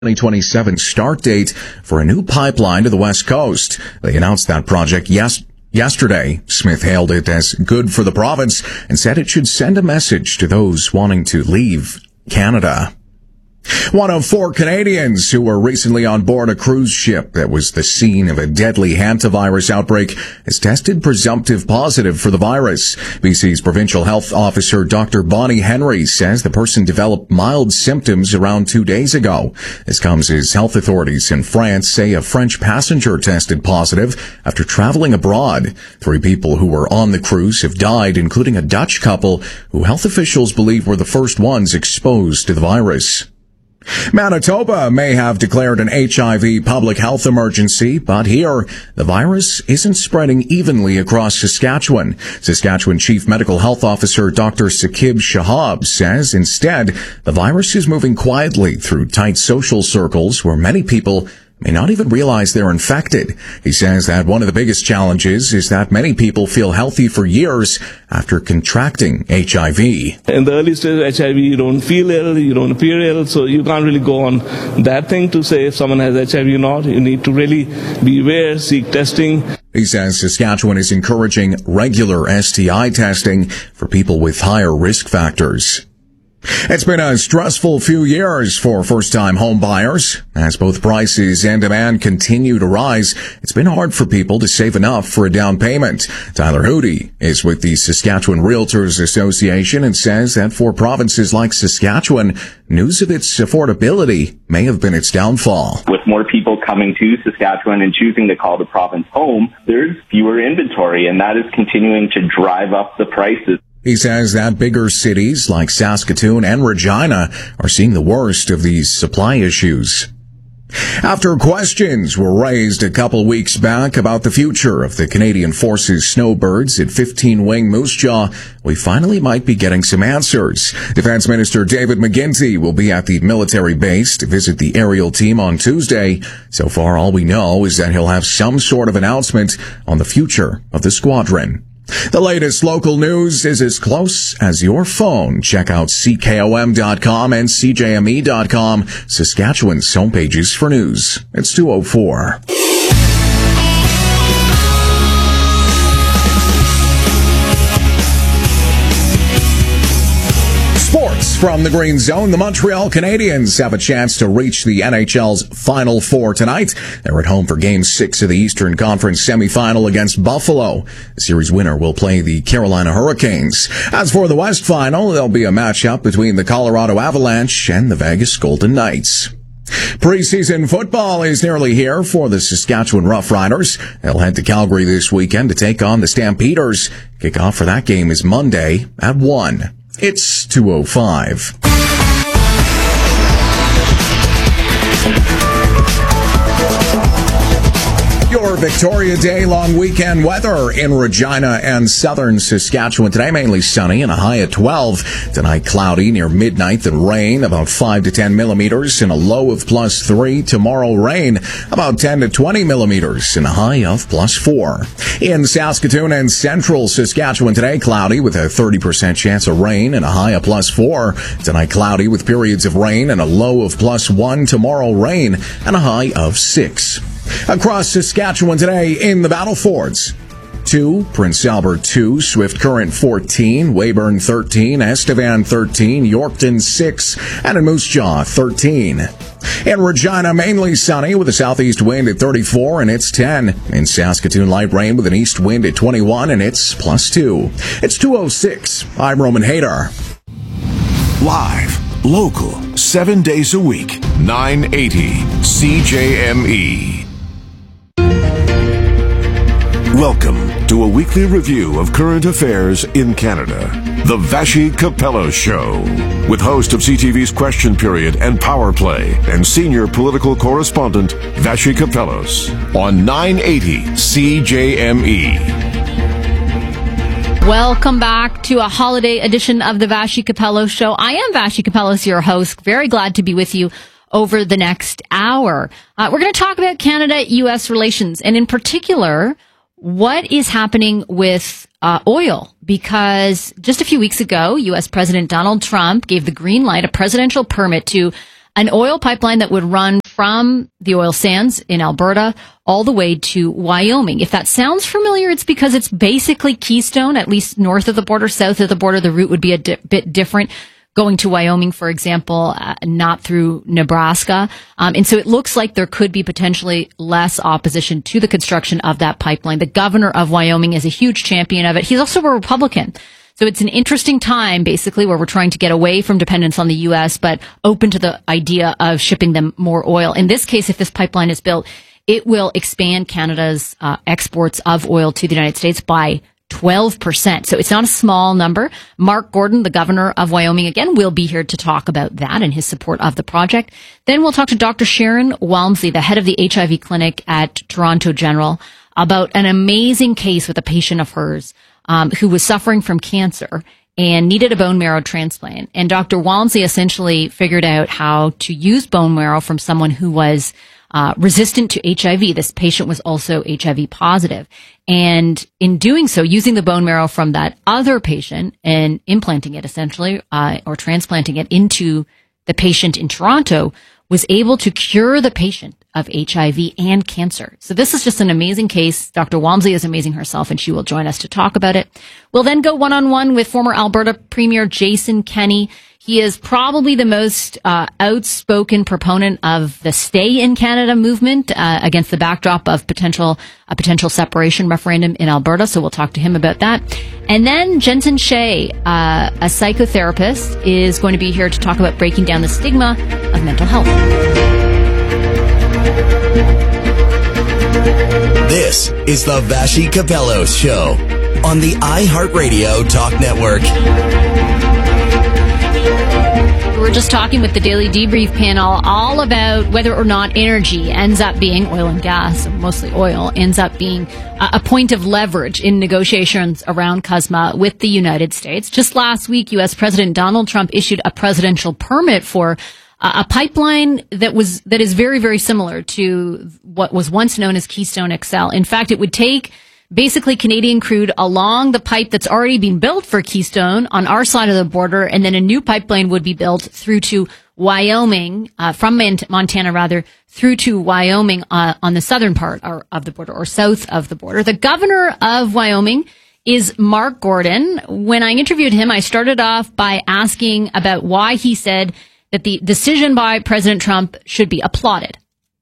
2027 start date for a new pipeline to the West Coast. They announced that project yesterday. Smith hailed it as good for the province and said it should send a message to those wanting to leave Canada. One of 4 Canadians who were recently on board a cruise ship that was the scene of a deadly hantavirus outbreak has tested presumptive positive for the virus. BC's provincial health officer Dr. Bonnie Henry says the person developed mild symptoms around 2 days ago. This comes as health authorities in France say a French passenger tested positive after traveling abroad. 3 people who were on the cruise have died, including a Dutch couple who health officials believe were the first ones exposed to the virus. Manitoba may have declared an HIV public health emergency, but here, the virus isn't spreading evenly across Saskatchewan. Saskatchewan Chief Medical Health Officer Dr. Saqib Shahab says instead, the virus is moving quietly through tight social circles where many people may not even realize they're infected. He says that one of the biggest challenges is that many people feel healthy for years after contracting HIV. In the early stage of HIV, you don't feel ill, you don't appear ill, so you can't really go on that thing to say if someone has HIV or not. You need to really be aware, seek testing. He says Saskatchewan is encouraging regular STI testing for people with higher risk factors. It's been a stressful few years for first-time home buyers. As both prices and demand continue to rise, it's been hard for people to save enough for a down payment. Tyler Hootie is with the Saskatchewan Realtors Association and says that for provinces like Saskatchewan, news of its affordability may have been its downfall. With more people coming to Saskatchewan and choosing to call the province home, there's fewer inventory, and that is continuing to drive up the prices. He says that bigger cities like Saskatoon and Regina are seeing the worst of these supply issues. After questions were raised a couple weeks back about the future of the Canadian Forces snowbirds at 15-wing Moose Jaw, we finally might be getting some answers. Defense Minister David McGuinty will be at the military base to visit the aerial team on Tuesday. So far, all we know is that he'll have some sort of announcement on the future of the squadron. The latest local news is as close as your phone. Check out CKOM.com and CJME.com, Saskatchewan's homepages for news. It's 2:04. Sports from the Green Zone. The Montreal Canadiens have a chance to reach the NHL's Final Four tonight. They're at home for Game 6 of the Eastern Conference semifinal against Buffalo. The series winner will play the Carolina Hurricanes. As for the West Final, there'll be a matchup between the Colorado Avalanche and the Vegas Golden Knights. Preseason football is nearly here for the Saskatchewan Roughriders. They'll head to Calgary this weekend to take on the Stampeders. Kickoff for that game is Monday at 1. It's 2:05. Your Victoria Day long weekend weather in Regina and southern Saskatchewan. Today mainly sunny and a high at 12. Tonight cloudy near midnight and rain about 5 to 10 millimeters and a low of +3. Tomorrow rain about 10 to 20 millimeters and a high of +4. In Saskatoon and central Saskatchewan today cloudy with a 30% chance of rain and a high of +4. Tonight cloudy with periods of rain and a low of +1. Tomorrow rain and a high of 6. Across Saskatchewan today in the Battlefords, 2, Prince Albert 2, Swift Current 14, Weyburn 13, Estevan 13, Yorkton 6, and in Moose Jaw 13. In Regina, mainly sunny with a southeast wind at 34 and it's 10. In Saskatoon, light rain with an east wind at 21 and it's +2. It's 2:06. I'm Roman Hader. Live, local, 7 days a week, 980 CJME. Welcome to a weekly review of current affairs in Canada. The Vassy Capello Show, with host of CTV's Question Period and Power Play and senior political correspondent Vassy Capellos on 980 CJME. Welcome back to a holiday edition of the Vassy Capello Show. I am Vassy Capellos, your host. Very glad to be with you over the next hour. We're going to talk about Canada-U.S. relations, and in particular, what is happening with oil, because just a few weeks ago, U.S. President Donald Trump gave the green light, a presidential permit to an oil pipeline that would run from the oil sands in Alberta all the way to Wyoming. If that sounds familiar, it's because it's basically Keystone, at least north of the border. South of the border, the route would be a bit different. Going to Wyoming, for example, not through Nebraska. And so it looks like there could be potentially less opposition to the construction of that pipeline. The governor of Wyoming is a huge champion of it. He's also a Republican. So it's an interesting time, basically, where we're trying to get away from dependence on the U.S., but open to the idea of shipping them more oil. In this case, if this pipeline is built, it will expand Canada's exports of oil to the United States by 12%. So it's not a small number. Mark Gordon, the governor of Wyoming, again, will be here to talk about that and his support of the project. Then we'll talk to Dr. Sharon Walmsley, the head of the HIV clinic at Toronto General, about an amazing case with a patient of hers who was suffering from cancer and needed a bone marrow transplant. And Dr. Walmsley essentially figured out how to use bone marrow from someone who was resistant to HIV. This patient was also HIV positive. And in doing so, using the bone marrow from that other patient and implanting it essentially, or transplanting it into the patient in Toronto, was able to cure the patient of HIV and cancer. So this is just an amazing case. Dr. Walmsley is amazing herself, and she will join us to talk about it. We'll then go one-on-one with former Alberta Premier Jason Kenney. He is probably the most outspoken proponent of the Stay in Canada movement against the backdrop of a potential separation referendum in Alberta. So we'll talk to him about that. And then Jensen Shea, a psychotherapist, is going to be here to talk about breaking down the stigma of mental health. This is the Vassy Kapelos Show on the iHeartRadio Talk Network. We're just talking with the Daily Debrief panel all about whether or not energy ends up being, oil and gas, mostly oil, ends up being a point of leverage in negotiations around CUSMA with the United States. Just last week, U.S. President Donald Trump issued a presidential permit for a pipeline that is very, very similar to what was once known as Keystone XL. In fact, it would take basically Canadian crude along the pipe that's already been built for Keystone on our side of the border, and then a new pipeline would be built through to Wyoming, from Montana rather, through to Wyoming on the southern part of the border, or south of the border. The governor of Wyoming is Mark Gordon. When I interviewed him, I started off by asking about why he said that the decision by President Trump should be applauded.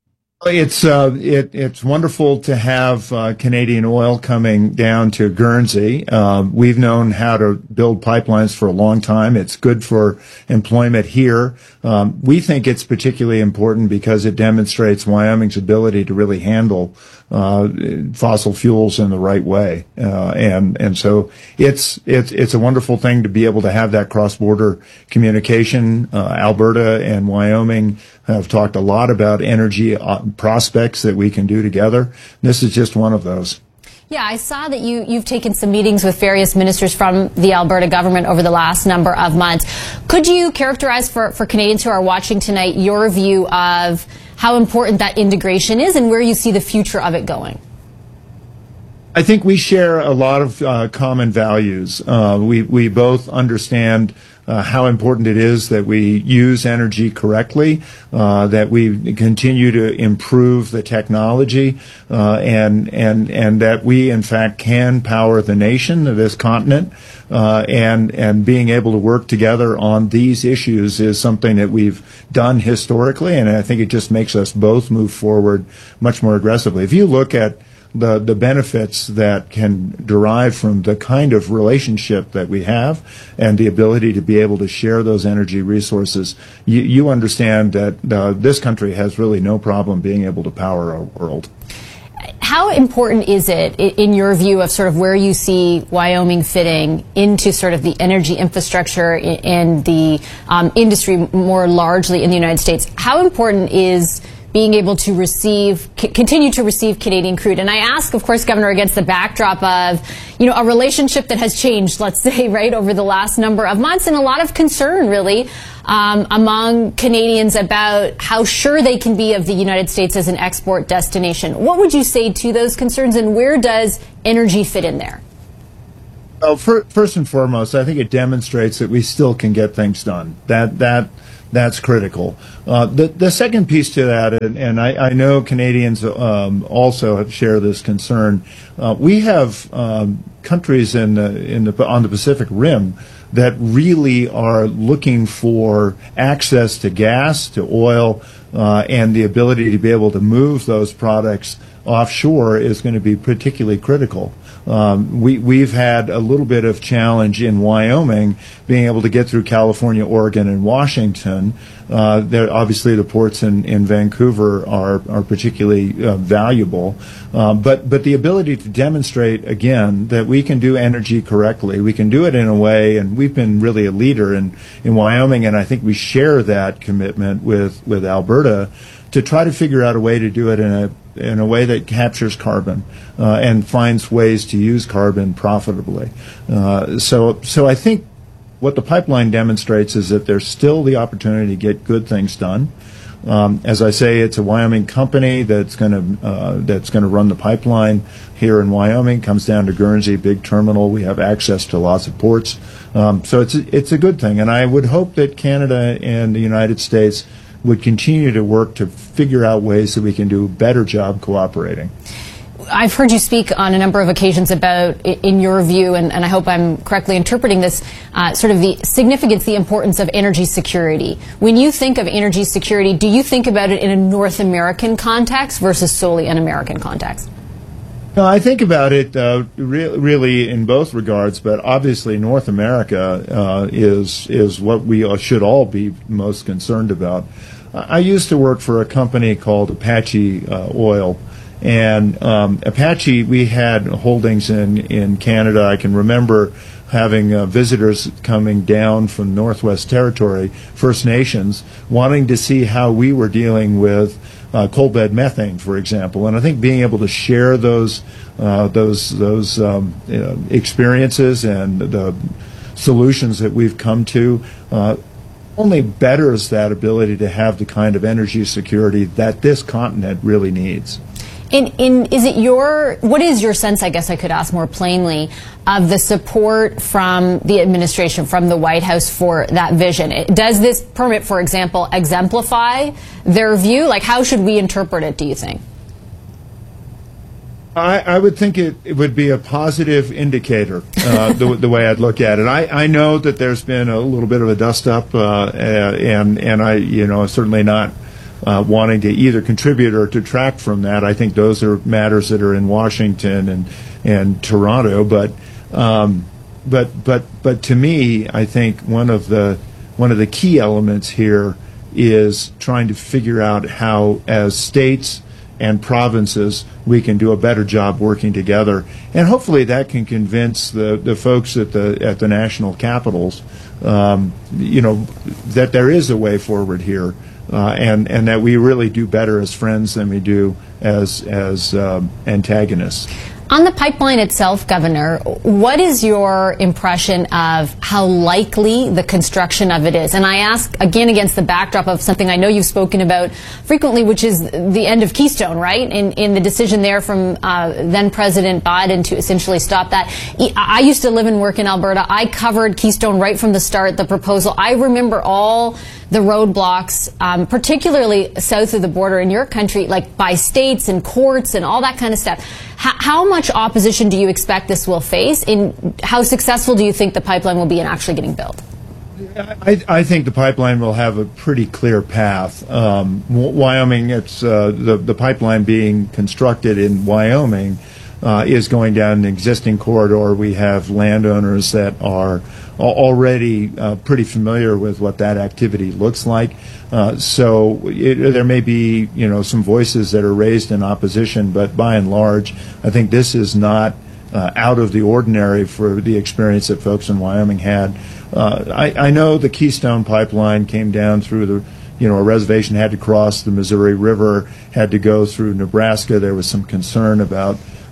It's wonderful to have Canadian oil coming down to Guernsey. We've known how to build pipelines for a long time. It's good for employment here. We think it's particularly important because it demonstrates Wyoming's ability to really handle fossil fuels in the right way. And so it's a wonderful thing to be able to have that cross-border communication. Alberta and Wyoming have talked a lot about energy prospects that we can do together. This is just one of those. Yeah, I saw that you've taken some meetings with various ministers from the Alberta government over the last number of months. Could you characterize for Canadians who are watching tonight your view of how important that integration is and where you see the future of it going? I think we share a lot of common values. We both understand how important it is that we use energy correctly, that we continue to improve the technology, and that we in fact can power the nation of this continent, and being able to work together on these issues is something that we've done historically, and I think it just makes us both move forward much more aggressively. If you look at the benefits that can derive from the kind of relationship that we have and the ability to be able to share those energy resources, you understand that this country has really no problem being able to power our world. How important is it, in your view, of sort of where you see Wyoming fitting into sort of the energy infrastructure and the industry more largely in the United States? How important is being able to continue to receive Canadian crude? And I ask, of course, Governor, against the backdrop of, a relationship that has changed, let's say, right, over the last number of months, and a lot of concern, really, among Canadians about how sure they can be of the United States as an export destination. What would you say to those concerns, and where does energy fit in there? Well, first and foremost, I think it demonstrates that we still can get things done. That's critical. The second piece to that, and I know Canadians also share this concern. We have countries on the Pacific Rim that really are looking for access to gas, to oil, and the ability to be able to move those products offshore is going to be particularly critical. We've had a little bit of challenge in Wyoming being able to get through California, Oregon, and Washington. Obviously, the ports in Vancouver are particularly valuable, but the ability to demonstrate again that we can do energy correctly, we can do it in a way, and we've been really a leader in Wyoming, and I think we share that commitment with Alberta to try to figure out a way to do it in a way that captures carbon and finds ways to use carbon profitably. So I think what the pipeline demonstrates is that there's still the opportunity to get good things done. As I say, it's a Wyoming company that's going to run the pipeline here in Wyoming. Comes down to Guernsey, big terminal. We have access to lots of ports, so it's a good thing. And I would hope that Canada and the United States would continue to work to figure out ways that we can do a better job cooperating. I've heard you speak on a number of occasions about, in your view, and I hope I'm correctly interpreting this, sort of the significance, the importance of energy security. When you think of energy security, do you think about it in a North American context versus solely an American context? No, I think about it really in both regards, but obviously North America is what we should all be most concerned about. I used to work for a company called Apache Oil, and Apache, we had holdings in Canada. I can remember having visitors coming down from Northwest Territory, First Nations, wanting to see how we were dealing with coal bed methane, for example, and I think being able to share those experiences and the solutions that we've come to only betters that ability to have the kind of energy security that this continent really needs. What is your sense, I guess I could ask more plainly, of the support from the administration, from the White House for that vision? Does this permit, for example, exemplify their view? Like, how should we interpret it, do you think? I would think it would be a positive indicator, the way I'd look at it. I know that there's been a little bit of a dust-up, and I, certainly not wanting to either contribute or detract from that. I think those are matters that are in Washington and Toronto. But to me, I think one of the key elements here is trying to figure out how, as states and provinces, we can do a better job working together, and hopefully that can convince the folks at the national capitals, that there is a way forward here. And that we really do better as friends than we do as antagonists. On the pipeline itself, Governor, what is your impression of how likely the construction of it is? And I ask, again, against the backdrop of something I know you've spoken about frequently, which is the end of Keystone, right? In the decision there from then-President Biden to essentially stop that. I used to live and work in Alberta. I covered Keystone right from the start, the proposal. I remember all the roadblocks, particularly south of the border in your country, like by states and courts and all that kind of stuff. How much opposition do you expect this will face? And how successful do you think the pipeline will be in actually getting built? I think the pipeline will have a pretty clear path. Wyoming, it's the pipeline being constructed in Wyoming is going down an existing corridor. We have landowners that are already pretty familiar with what that activity looks like. So there may be, some voices that are raised in opposition, but by and large, I think this is not out of the ordinary for the experience that folks in Wyoming had. I know the Keystone Pipeline came down through a reservation, had to cross the Missouri River, had to go through Nebraska. There was some concern about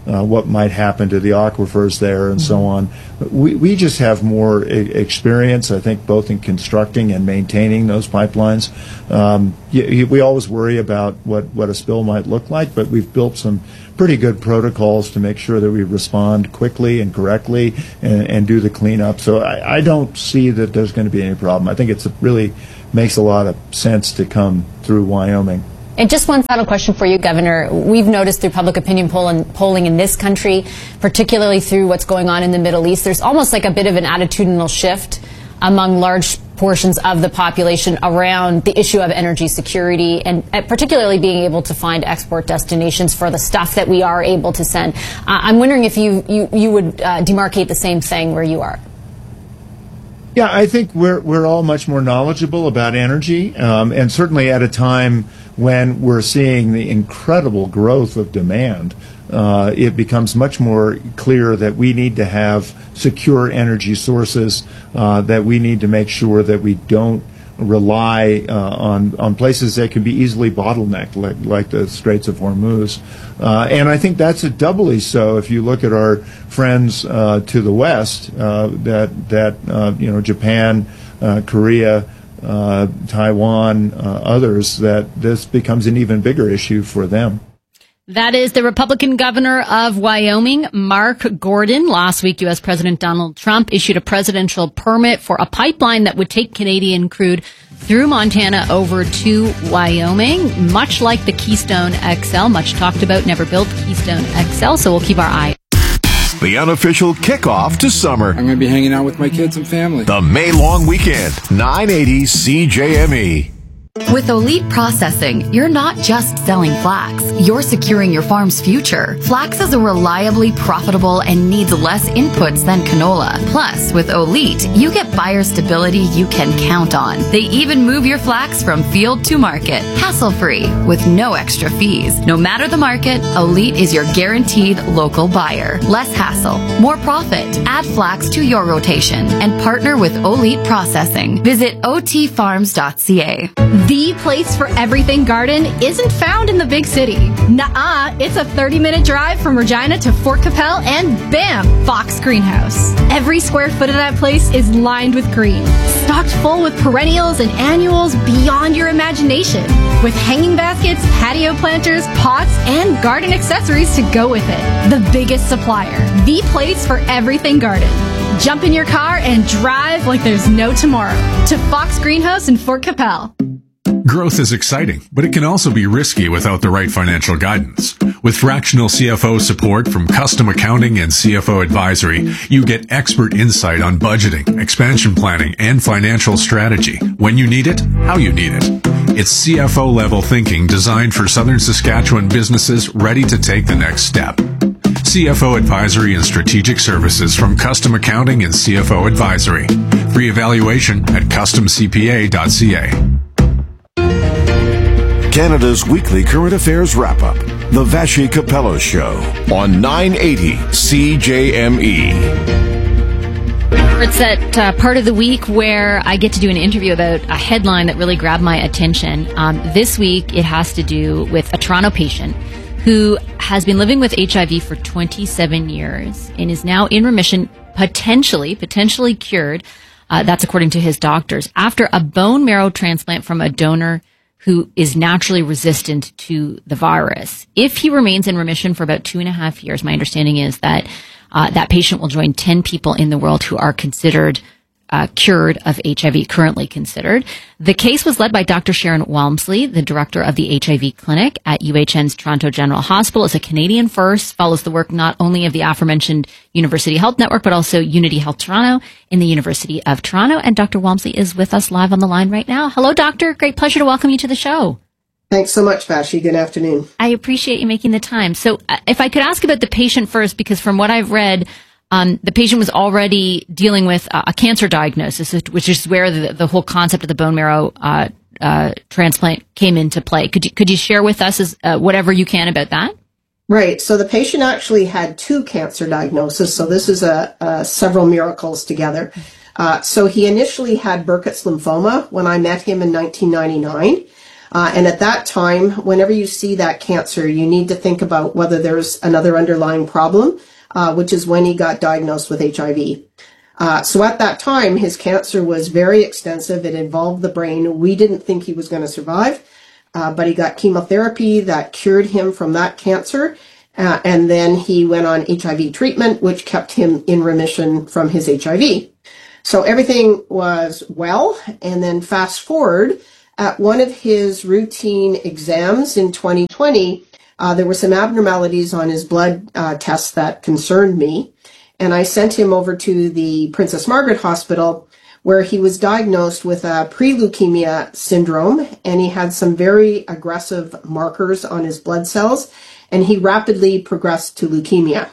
what might happen to the aquifers there and so on. We just have more experience, I think, both in constructing and maintaining those pipelines. We always worry about what a spill might look like, but we've built some pretty good protocols to make sure that we respond quickly and correctly and do the cleanup. So I don't see that there's going to be any problem. I think it really makes a lot of sense to come through Wyoming. And just one final question for you, Governor. We've noticed through public opinion polling in this country, particularly through what's going on in the Middle East, there's almost like a bit of an attitudinal shift among large portions of the population around the issue of energy security and particularly being able to find export destinations for the stuff that we are able to send. I'm wondering if you would demarcate the same thing where you are. Yeah, I think we're all much more knowledgeable about energy, and certainly at a time when we're seeing the incredible growth of demand, it becomes much more clear that we need to have secure energy sources, that we need to make sure that we don't rely on places that can be easily bottlenecked, like the Straits of Hormuz. And I think that's doubly so if you look at our friends to the west, Japan, Korea, Taiwan, others, that this becomes an even bigger issue for them. That is the Republican governor of Wyoming, Mark Gordon. Last week, U.S. President Donald Trump issued a presidential permit for a pipeline that would take Canadian crude through Montana over to Wyoming, much like the Keystone XL, much talked about, never built Keystone XL, so we'll keep our eye. The unofficial kickoff to summer. I'm going to be hanging out with my kids and family. The May long weekend, 980 CJME. With Olite Processing, you're not just selling flax, you're securing your farm's future. Flax is a reliably profitable and needs less inputs than canola. Plus, with Olite, you get buyer stability you can count on. They even move your flax from field to market, hassle-free, with no extra fees. No matter the market, Olite is your guaranteed local buyer. Less hassle, more profit. Add flax to your rotation and partner with Olite Processing. Visit otfarms.ca. The place for everything garden isn't found in the big city. Nuh-uh, it's a 30-minute drive from Regina to Fort Capel and bam, Fox Greenhouse. Every square foot of that place is lined with green, stocked full with perennials and annuals beyond your imagination, with hanging baskets, patio planters, pots, and garden accessories to go with it. The biggest supplier, the place for everything garden. Jump in your car and drive like there's no tomorrow to Fox Greenhouse in Fort Capel. Growth is exciting, but it can also be risky without the right financial guidance. With fractional CFO support from Custom Accounting and CFO Advisory, you get expert insight on budgeting, expansion planning, and financial strategy. When you need it, how you need it. It's CFO-level thinking designed for Southern Saskatchewan businesses ready to take the next step. CFO Advisory and Strategic Services from Custom Accounting and CFO Advisory. Free evaluation at customcpa.ca. Canada's weekly current affairs wrap-up, The Vassy Capello Show, on 980 CJME. It's that part of the week where I get to do an interview about a headline that really grabbed my attention. This week, it has to do with a Toronto patient who has been living with HIV for 27 years and is now in remission, potentially cured. That's according to his doctors, after a bone marrow transplant from a donor who is naturally resistant to the virus. If he remains in remission for about 2.5 years, my understanding is that that patient will join 10 people in the world who are considered cured of HIV, currently considered. The case was led by Dr. Sharon Walmsley, the director of the HIV clinic at UHN's Toronto General Hospital. It's a Canadian first, follows the work not only of the aforementioned University Health Network, but also Unity Health Toronto in the University of Toronto. And Dr. Walmsley is with us live on the line right now. Hello, doctor. Great pleasure to welcome you to the show. Thanks so much, Vassy. Good afternoon. I appreciate you making the time. So if I could ask about the patient first, because from what I've read, the patient was already dealing with a cancer diagnosis, which is where the whole concept of the bone marrow transplant came into play. Could you share with us whatever you can about that? Right. So the patient actually had 2 cancer diagnoses. So this is several miracles together. So he initially had Burkitt's lymphoma when I met him in 1999. And at that time, whenever you see that cancer, you need to think about whether there's another underlying problem, which is when he got diagnosed with HIV. So at that time, his cancer was very extensive. It involved the brain. We didn't think he was going to survive, but he got chemotherapy that cured him from that cancer. And then he went on HIV treatment, which kept him in remission from his HIV. So everything was well. And then fast forward, at one of his routine exams in 2020, there were some abnormalities on his blood tests that concerned me. And I sent him over to the Princess Margaret Hospital, where he was diagnosed with a pre-leukemia syndrome, and he had some very aggressive markers on his blood cells, and he rapidly progressed to leukemia.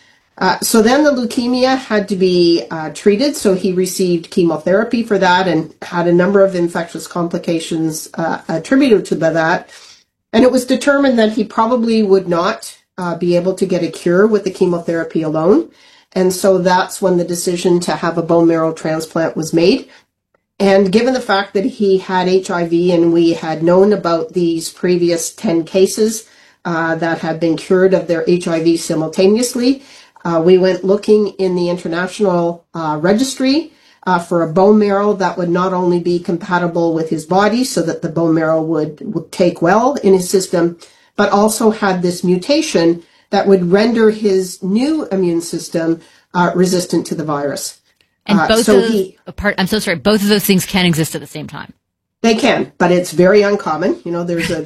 So then the leukemia had to be treated, so he received chemotherapy for that and had a number of infectious complications attributed to that. And it was determined that he probably would not be able to get a cure with the chemotherapy alone. And so that's when the decision to have a bone marrow transplant was made. And given the fact that he had HIV and we had known about these previous 10 cases that had been cured of their HIV simultaneously, we went looking in the international registry for a bone marrow that would not only be compatible with his body so that the bone marrow would take well in his system, but also had this mutation that would render his new immune system resistant to the virus. And both I'm so sorry, both of those things can exist at the same time. They can, but it's very uncommon. You know,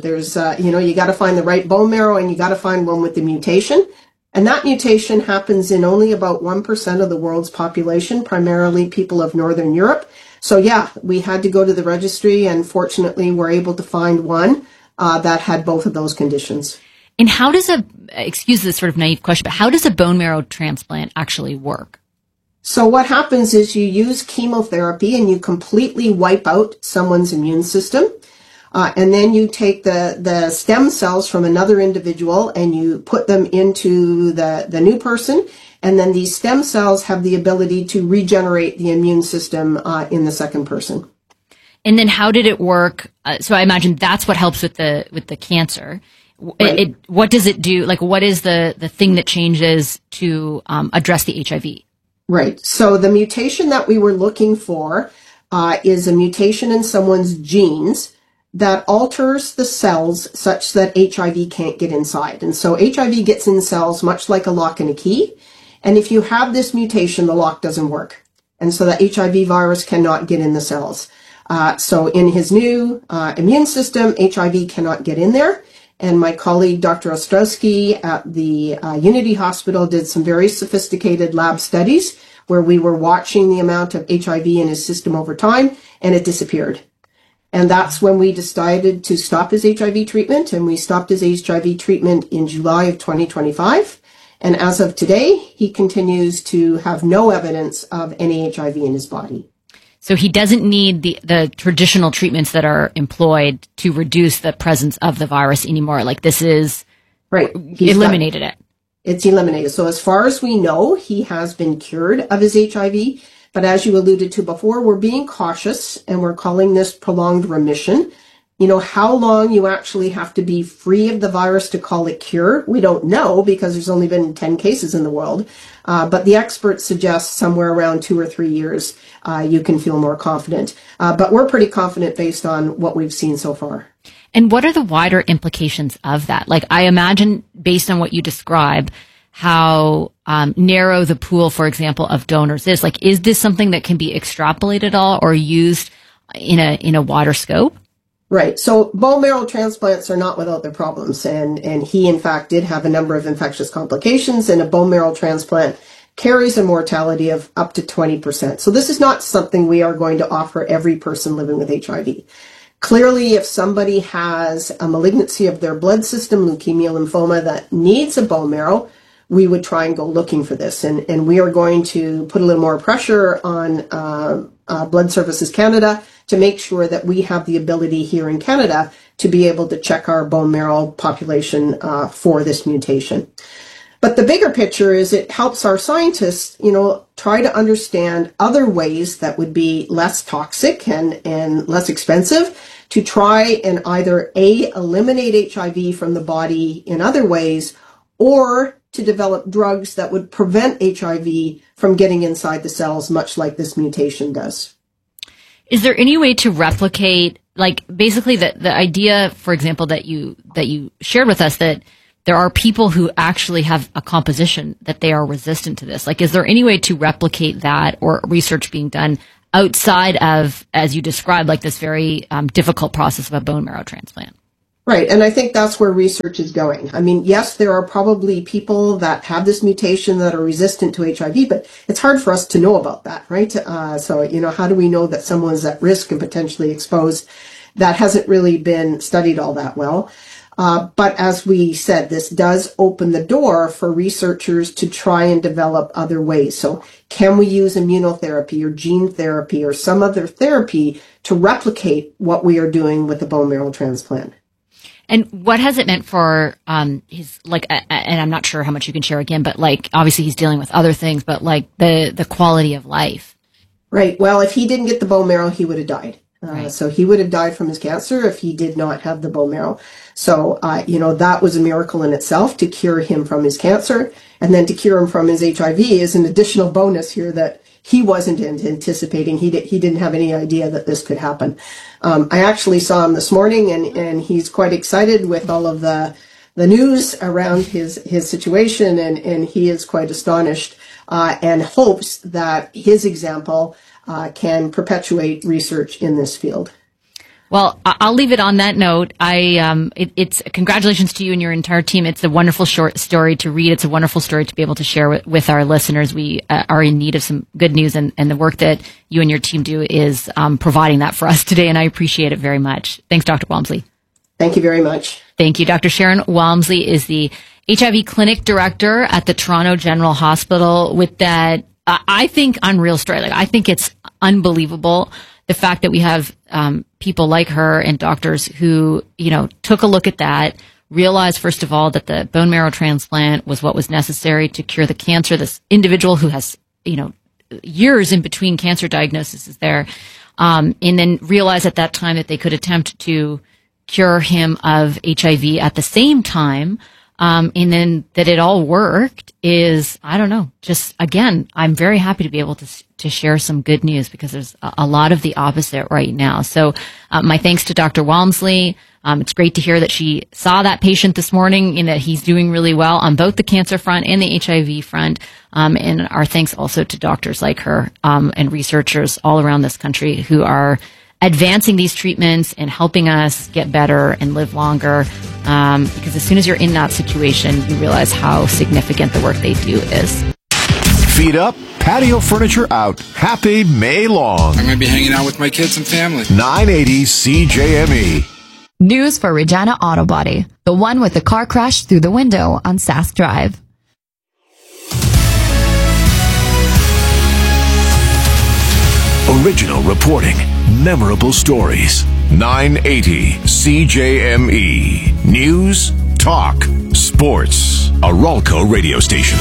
you got to find the right bone marrow and you got to find one with the mutation. And that mutation happens in only about 1% of the world's population, primarily people of Northern Europe. So yeah, we had to go to the registry and fortunately we're able to find one that had both of those conditions. And how does excuse this sort of naive question, but how does a bone marrow transplant actually work? So what happens is you use chemotherapy and you completely wipe out someone's immune system. And then you take the stem cells from another individual and you put them into the new person. And then these stem cells have the ability to regenerate the immune system in the second person. And then how did it work? So I imagine that's what helps with the cancer. Right. What does it do? Like, what is the thing that changes to address the HIV? Right. So the mutation that we were looking for is a mutation in someone's genes that alters the cells such that HIV can't get inside. And so HIV gets in cells much like a lock and a key. And if you have this mutation, the lock doesn't work. And so the HIV virus cannot get in the cells. So in his new immune system, HIV cannot get in there. And my colleague, Dr. Ostrowski at the Unity Hospital did some very sophisticated lab studies where we were watching the amount of HIV in his system over time, and it disappeared. And that's when we decided to stop his HIV treatment, and we stopped his HIV treatment in July of 2025. And as of today, he continues to have no evidence of any HIV in his body. So he doesn't need the traditional treatments that are employed to reduce the presence of the virus anymore. Like this is right. Eliminated it. It's eliminated. So as far as we know, he has been cured of his HIV. But as you alluded to before, we're being cautious and we're calling this prolonged remission. You know, how long you actually have to be free of the virus to call it cure, we don't know because there's only been 10 cases in the world. But the experts suggest somewhere around 2 or 3 years, you can feel more confident. But we're pretty confident based on what we've seen so far. And what are the wider implications of that? Like, I imagine based on what you describe, how narrow the pool, for example, of donors is. Like, is this something that can be extrapolated at all or used in a wider scope? Right. So bone marrow transplants are not without their problems. And he, in fact, did have a number of infectious complications, and a bone marrow transplant carries a mortality of up to 20%. So this is not something we are going to offer every person living with HIV. Clearly, if somebody has a malignancy of their blood system, leukemia, lymphoma, that needs a bone marrow, we would try and go looking for this. And we are going to put a little more pressure on Blood Services Canada to make sure that we have the ability here in Canada to be able to check our bone marrow population for this mutation. But the bigger picture is it helps our scientists, try to understand other ways that would be less toxic and less expensive to try and either eliminate HIV from the body in other ways, or to develop drugs that would prevent HIV from getting inside the cells, much like this mutation does. Is there any way to replicate, like, basically the idea, for example, that you shared with us, that there are people who actually have a composition that they are resistant to this? Like, is there any way to replicate that, or research being done outside of, as you described, like this very difficult process of a bone marrow transplant? Right, and I think that's where research is going. I mean, yes, there are probably people that have this mutation that are resistant to HIV, but it's hard for us to know about that, right? So, how do we know that someone's at risk and potentially exposed? That hasn't really been studied all that well. But as we said, this does open the door for researchers to try and develop other ways. So can we use immunotherapy or gene therapy or some other therapy to replicate what we are doing with the bone marrow transplant? And what has it meant for his, like, and I'm not sure how much you can share again, but like, obviously he's dealing with other things, but like the quality of life? Right. Well, if he didn't get the bone marrow, he would have died. Right. So he would have died from his cancer if he did not have the bone marrow. So, that was a miracle in itself to cure him from his cancer. And then to cure him from his HIV is an additional bonus here that he wasn't anticipating. He didn't have any idea that this could happen. I actually saw him this morning, and he's quite excited with all of the news around his situation, and he is quite astonished and hopes that his example can perpetuate research in this field. Well, I'll leave it on that note. It's congratulations to you and your entire team. It's a wonderful short story to read. It's a wonderful story to be able to share with our listeners. We are in need of some good news, and the work that you and your team do is providing that for us today, and I appreciate it very much. Thanks, Dr. Walmsley. Thank you very much. Thank you. Dr. Sharon Walmsley is the HIV clinic director at the Toronto General Hospital with that, I think, unreal story. Like, I think it's unbelievable, the fact that we have people like her and doctors who, took a look at that, realized, first of all, that the bone marrow transplant was what was necessary to cure the cancer. This individual who has, years in between cancer diagnoses is there, and then realized at that time that they could attempt to cure him of HIV at the same time. And then that it all worked is, I don't know, just, again, I'm very happy to be able to share some good news, because there's a lot of the opposite right now. So my thanks to Dr. Walmsley. It's great to hear that she saw that patient this morning and that he's doing really well on both the cancer front and the HIV front. And our thanks also to doctors like her and researchers all around this country who are advancing these treatments and helping us get better and live longer. Because as soon as you're in that situation, you realize how significant the work they do is. Feet up, patio furniture out. Happy May long. I'm going to be hanging out with my kids and family. 980 CJME. News for Regina Auto Body, the one with the car crash through the window on Sask Drive. Original reporting, memorable stories. 980 CJME. News, talk, sports. A Ralco radio station.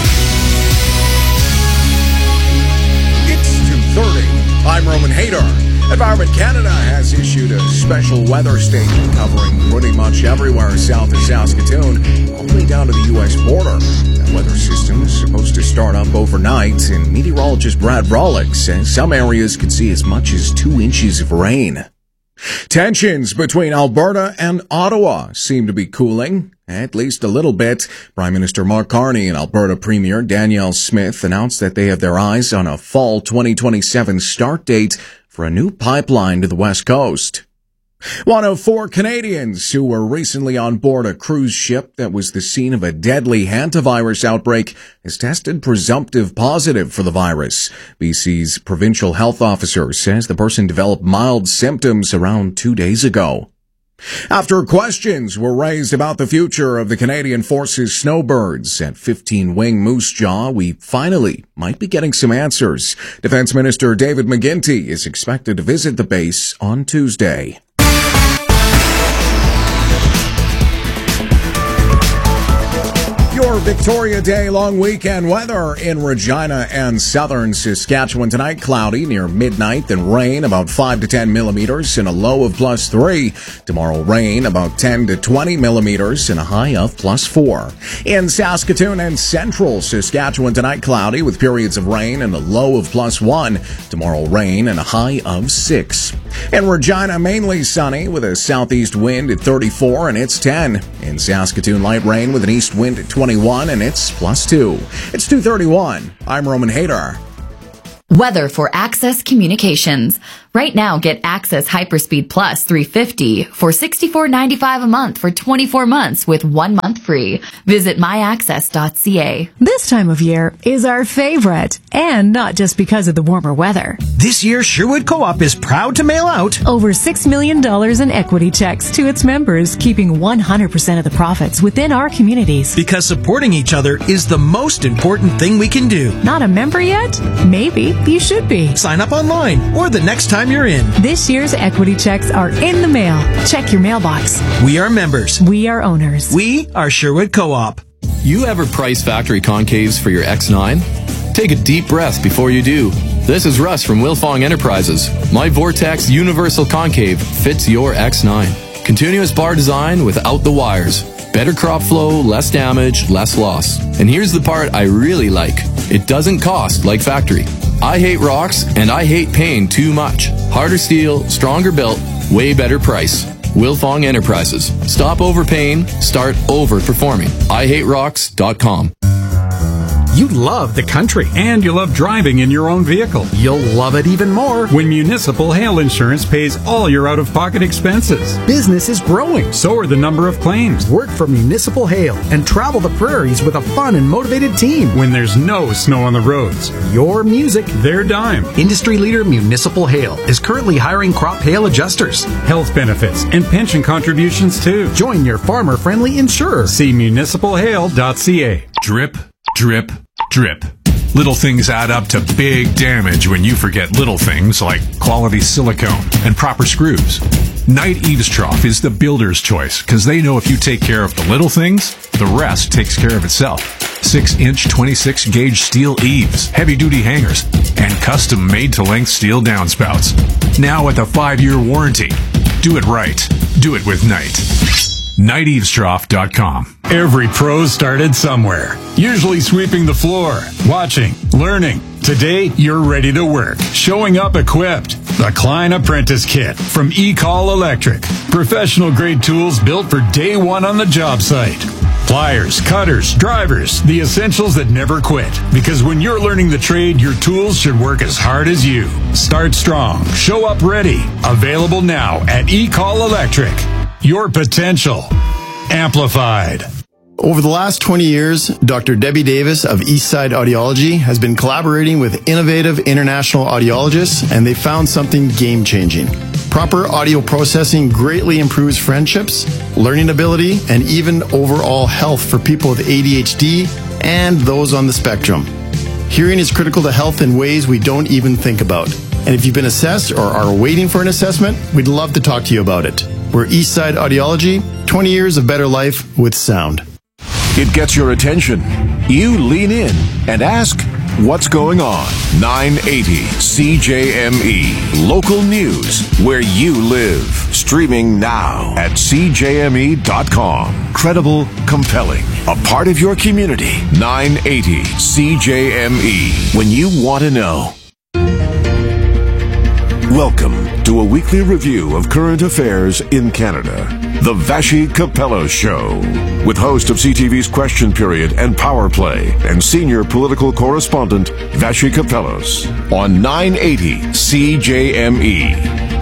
It's 2:30. I'm Roman Hadar. Environment Canada has issued a special weather statement covering pretty much everywhere south of Saskatoon, all the way down to the U.S. border. That weather system is supposed to start up overnight, and meteorologist Brad Brolick says some areas could see as much as 2 inches of rain. Tensions between Alberta and Ottawa seem to be cooling, at least a little bit. Prime Minister Mark Carney and Alberta Premier Danielle Smith announced that they have their eyes on a fall 2027 start date for a new pipeline to the West Coast. One of 4 Canadians who were recently on board a cruise ship that was the scene of a deadly hantavirus outbreak has tested presumptive positive for the virus. BC's provincial health officer says the person developed mild symptoms around 2 days ago. After questions were raised about the future of the Canadian Forces snowbirds at 15 Wing Moose Jaw, we finally might be getting some answers. Defense Minister David McGuinty is expected to visit the base on Tuesday. Your Victoria Day long weekend weather in Regina and southern Saskatchewan tonight. Cloudy near midnight, then rain about 5 to 10 millimeters and a low of +3. Tomorrow rain about 10 to 20 millimeters and a high of +4. In Saskatoon and central Saskatchewan tonight, cloudy with periods of rain and a low of +1. Tomorrow rain and a high of 6. In Regina, mainly sunny with a southeast wind at 34 and it's 10. In Saskatoon, light rain with an east wind at 21 and it's +2. It's 2:31. I'm Roman Hayter. Weather for Access Communications. Right now, get Access Hyperspeed Plus 350 for $64.95 a month for 24 months with 1 month free. Visit myaccess.ca. This time of year is our favorite, and not just because of the warmer weather. This year, Sherwood Co-op is proud to mail out over $6 million in equity checks to its members, keeping 100% of the profits within our communities. Because supporting each other is the most important thing we can do. Not a member yet? Maybe you should be. Sign up online or the next time you're in. This year's equity checks are in the mail. Check your mailbox. We are members. We are owners. We are Sherwood Co-op. You ever price factory concaves for your X9? Take a deep breath before you do. This is Russ from Wilfong Enterprises. My Vortex Universal Concave fits your X9. Continuous bar design without the wires. Better crop flow, less damage, less loss. And here's the part I really like. It doesn't cost like factory. I hate rocks, and I hate paying too much. Harder steel, stronger built, way better price. Wilfong Enterprises. Stop overpaying, start overperforming. IHateRocks.com. You love the country and you love driving in your own vehicle. You'll love it even more when Municipal Hail Insurance pays all your out-of-pocket expenses. Business is growing, so are the number of claims. Work for Municipal Hail and travel the prairies with a fun and motivated team when there's no snow on the roads. Your music, their dime. Industry leader Municipal Hail is currently hiring crop hail adjusters, health benefits, and pension contributions too. Join your farmer-friendly insurer. See municipalhail.ca. Drip, drip, drip. Little things add up to big damage when you forget little things like quality silicone and proper screws. Knight Eaves Trough is the builder's choice because they know if you take care of the little things, the rest takes care of itself. 6-inch 26-gauge steel eaves, heavy-duty hangers, and custom made-to-length steel downspouts. Now with a 5-year warranty. Do it right. Do it with Knight. KnightEavesTrough.com. Every pro started somewhere, usually sweeping the floor, watching, learning. Today, you're ready to work, showing up equipped. The Klein Apprentice Kit from E-Call Electric. Professional-grade tools built for day one on the job site. Pliers, cutters, drivers, the essentials that never quit. Because when you're learning the trade, your tools should work as hard as you. Start strong. Show up ready. Available now at E-Call Electric. Your potential amplified. Over the last 20 years, Dr. Debbie Davis of Eastside Audiology has been collaborating with innovative international audiologists, and they found something game-changing. Proper audio processing greatly improves friendships, learning ability, and even overall health for people with ADHD and those on the spectrum. Hearing is critical to health in ways we don't even think about. And if you've been assessed or are waiting for an assessment, we'd love to talk to you about it. We're Eastside Audiology, 20 years of better life with sound. It gets your attention. You lean in and ask, what's going on? 980 CJME. Local news where you live. Streaming now at CJME.com. Credible, compelling. A part of your community. 980 CJME. When you want to know. Welcome to a weekly review of current affairs in Canada. The Vassy Capello Show. With host of CTV's Question Period and Power Play and senior political correspondent Vassy Capellos on 980 CJME.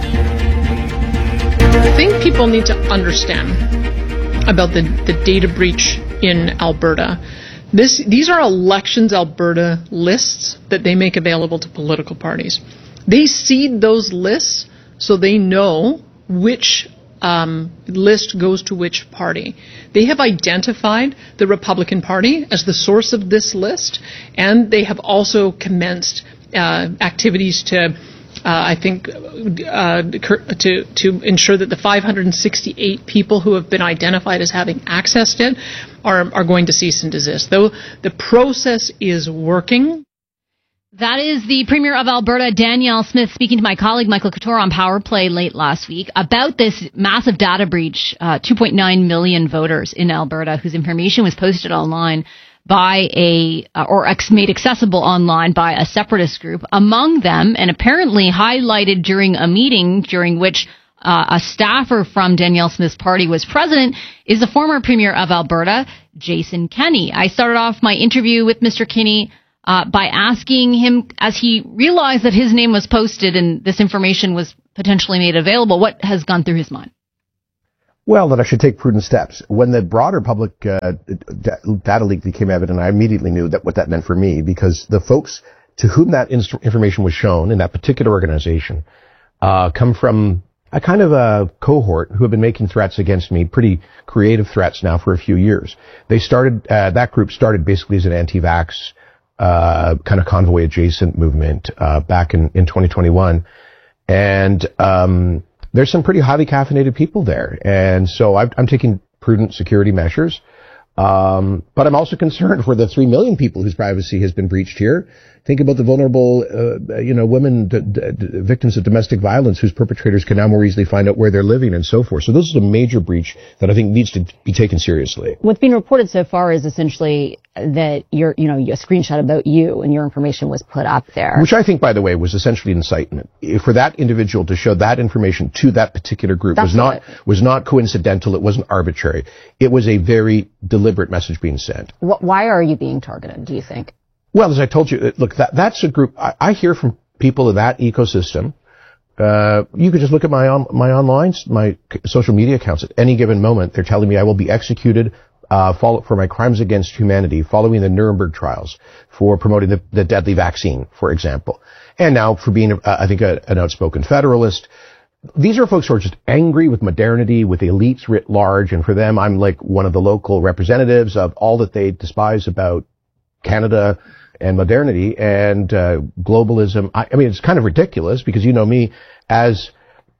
I think people need to understand about the data breach in Alberta. These are Elections Alberta lists that they make available to political parties. They seed those lists so they know which list goes to which party. They have identified the Republican Party as the source of this list, and they have also commenced activities to I think to ensure that the 568 people who have been identified as having accessed it are going to cease and desist. Though the process is working. That is the Premier of Alberta, Danielle Smith, speaking to my colleague Michael Couture on Power Play late last week about this massive data breach. 2.9 million voters in Alberta whose information was posted online by made accessible online by a separatist group. Among them, and apparently highlighted during a meeting during which a staffer from Danielle Smith's party was president, is the former Premier of Alberta, Jason Kenney. I started off my interview with Mr. Kenney by asking him, as he realized that his name was posted and this information was potentially made available, what has gone through his mind? Well, that I should take prudent steps. When the broader public data leak became evident, I immediately knew what that meant for me, because the folks to whom that information was shown in that particular organization come from a kind of a cohort who have been making threats against me, pretty creative threats now for a few years. They started, that group started basically as an anti-vax kind of convoy adjacent movement back in 2021. And there's some pretty highly caffeinated people there. And so I'm taking prudent security measures. But I'm also concerned for the 3 million people whose privacy has been breached here. Think about the vulnerable, women, victims of domestic violence whose perpetrators can now more easily find out where they're living and so forth. So this is a major breach that I think needs to be taken seriously. What's been reported so far is essentially that a screenshot about you and your information was put up there. Which I think, by the way, was essentially incitement. For that individual to show that information to that particular group was not coincidental. It wasn't arbitrary. It was a very deliberate message being sent. Why are you being targeted, do you think? Well, as I told you, look, that's a group. I hear from people in that ecosystem. You could just look at my social media accounts at any given moment. They're telling me I will be executed for my crimes against humanity following the Nuremberg trials, for promoting the deadly vaccine, for example, and now for being, I think, an outspoken federalist. These are folks who are just angry with modernity, with elites writ large, and for them, I'm like one of the local representatives of all that they despise about Canada and modernity and globalism. I mean, it's kind of ridiculous because you know me as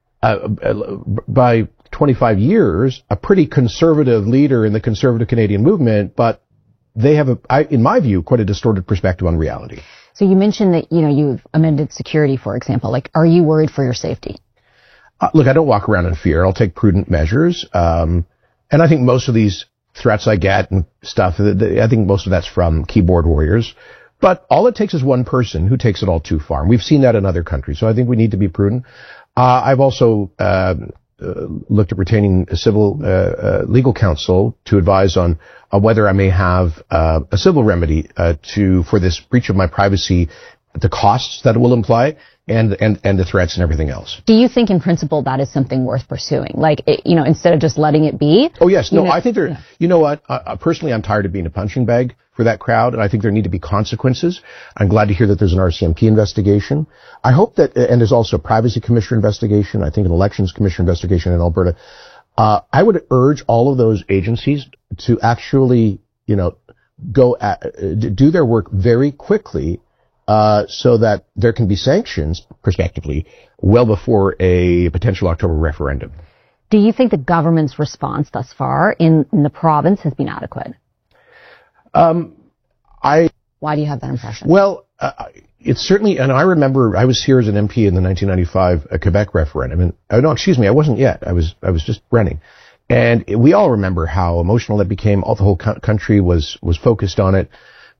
by 25 years, a pretty conservative leader in the conservative Canadian movement, but they have, in my view, quite a distorted perspective on reality. So you mentioned that, you've amended security, for example. Are you worried for your safety? Look, I don't walk around in fear. I'll take prudent measures. And I think most of these threats I get and stuff, I think most of that's from keyboard warriors. But all it takes is one person who takes it all too far. And we've seen that in other countries. So I think we need to be prudent. I've also looked at retaining a civil legal counsel to advise on whether I may have a civil remedy for this breach of my privacy, the costs that it will imply, and the threats and everything else. Do you think in principle that is something worth pursuing? Instead of just letting it be? Oh, yes. No, I think you know what? Personally, I'm tired of being a punching bag for that crowd, and I think there need to be consequences. I'm glad to hear that there's an RCMP investigation. I hope that, and there's also a Privacy Commissioner investigation, I think an Elections Commissioner investigation in Alberta. I would urge all of those agencies to actually, do their work very quickly, so that there can be sanctions, prospectively, well before a potential October referendum. Do you think the government's response thus far in the province has been adequate? Why do you have that impression? Well, it's certainly, and I remember I was here as an MP in the 1995 Quebec referendum, and I wasn't yet. I was just running, and we all remember how emotional it became. All the whole country was focused on it.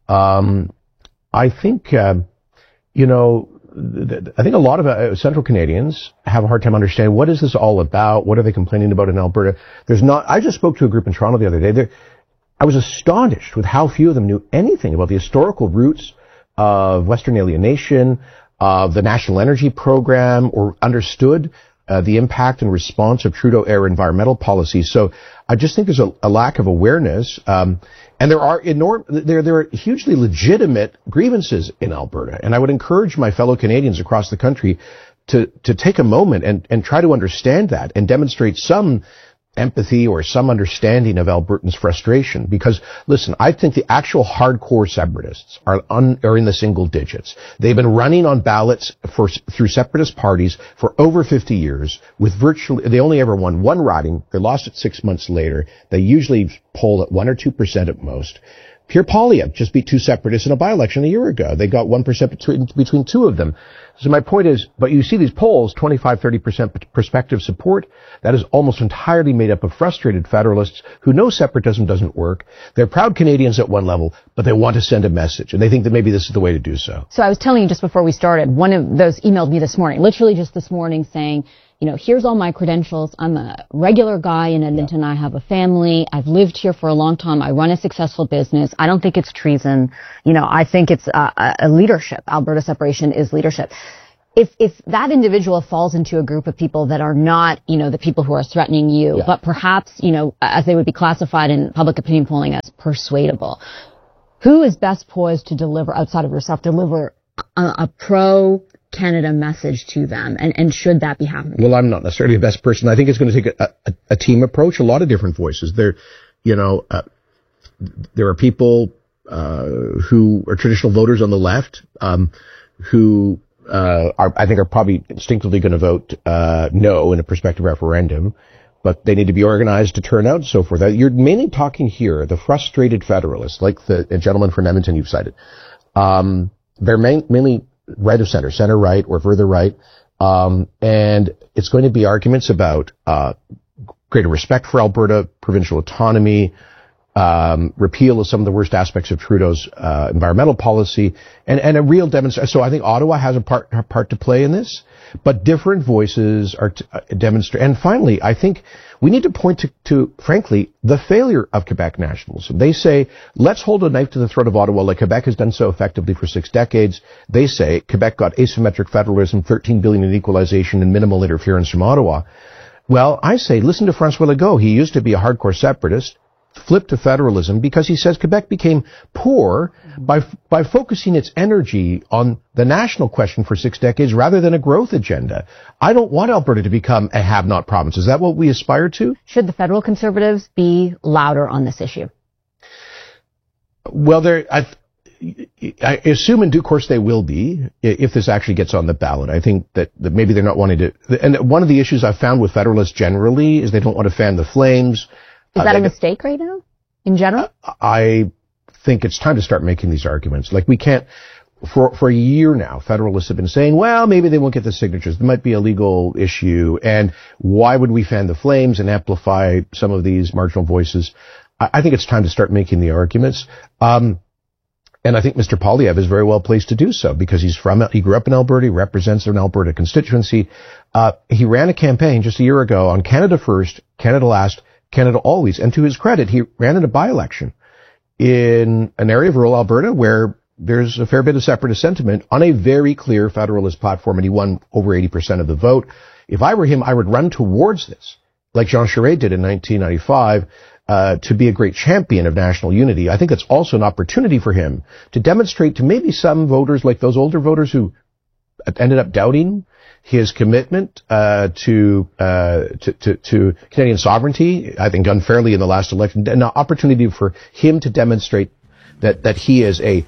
I think, I think a lot of Central Canadians have a hard time understanding what is this all about? What are they complaining about in Alberta? I just spoke to a group in Toronto the other day. I was astonished with how few of them knew anything about the historical roots of Western alienation, of the National Energy Program, or understood the impact and response of Trudeau-era environmental policies. So I just think there's a lack of awareness. And there are hugely legitimate grievances in Alberta. And I would encourage my fellow Canadians across the country to take a moment and try to understand that and demonstrate some empathy or some understanding of Albertans' frustration. Because, listen, I think the actual hardcore separatists are in the single digits. They've been running on ballots through separatist parties for over 50 years with they only ever won one riding. They lost it 6 months later. They usually poll at 1 or 2% at most. Pierre Poilievre just beat two separatists in a by-election a year ago. They got 1% between two of them. So my point is, but you see these polls, 25-30% prospective support, that is almost entirely made up of frustrated Federalists who know separatism doesn't work. They're proud Canadians at one level, but they want to send a message, and they think that maybe this is the way to do so. So I was telling you just before we started, one of those emailed me this morning, literally just this morning, saying, here's all my credentials. I'm a regular guy in Edmonton. I have a family. I've lived here for a long time. I run a successful business. I don't think it's treason. I think it's a leadership. Alberta separation is leadership. If that individual falls into a group of people that are not, the people who are threatening you, but perhaps, as they would be classified in public opinion polling as persuadable, who is best poised to deliver, outside of yourself, a pro-Canada message to them? And should that be happening? Well, I'm not necessarily the best person. I think it's going to take a team approach, a lot of different voices. There are people who are traditional voters on the left who I think are probably instinctively going to vote no in a prospective referendum, but they need to be organized to turn out and so forth. You're mainly talking here, the frustrated Federalists, like the gentleman from Edmonton you've cited. They're mainly right of center right or further right, and it's going to be arguments about greater respect for Alberta, provincial autonomy, repeal of some of the worst aspects of Trudeau's environmental policy, and a real demonstration. So I think Ottawa has a part to play in this, but different voices are demonstrate. And finally, I think we need to point to, frankly, the failure of Quebec nationalism. They say, let's hold a knife to the throat of Ottawa like Quebec has done so effectively for 6 decades. They say Quebec got asymmetric federalism, $13 billion in equalization, and minimal interference from Ottawa. Well, I say, listen to François Legault. He used to be a hardcore separatist, flipped to federalism because he says Quebec became poor by focusing its energy on the national question for 6 decades rather than a growth agenda. I don't want Alberta to become a have-not province. Is that what we aspire to? Should the federal Conservatives be louder on this issue? Well, I assume in due course they will be, if this actually gets on the ballot. I think that maybe they're not wanting to. And one of the issues I've found with Federalists generally is they don't want to fan the flames. Is that a mistake right now, in general? I think it's time to start making these arguments. Like, we can't, for a year now, Federalists have been saying, well, maybe they won't get the signatures. There might be a legal issue. And why would we fan the flames and amplify some of these marginal voices? I think it's time to start making the arguments. And I think Mr. Poilievre is very well placed to do so because he grew up in Alberta, he represents an Alberta constituency. He ran a campaign just a year ago on Canada First, Canada Last, Canada Always. And to his credit, he ran in a by-election in an area of rural Alberta where there's a fair bit of separatist sentiment on a very clear Federalist platform, and he won over 80% of the vote. If I were him, I would run towards this, like Jean Charest did in 1995, to be a great champion of national unity. I think it's also an opportunity for him to demonstrate to maybe some voters, like those older voters who ended up doubting his commitment to Canadian sovereignty, I think unfairly in the last election, an opportunity for him to demonstrate that he is a